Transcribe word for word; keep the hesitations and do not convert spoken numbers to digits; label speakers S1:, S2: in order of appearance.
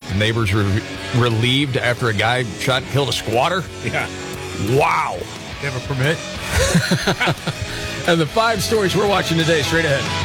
S1: Neighbors were relieved after a guy shot and killed a squatter.
S2: Yeah.
S1: Wow.
S2: They have a permit.
S1: And the five stories we're watching today, straight ahead.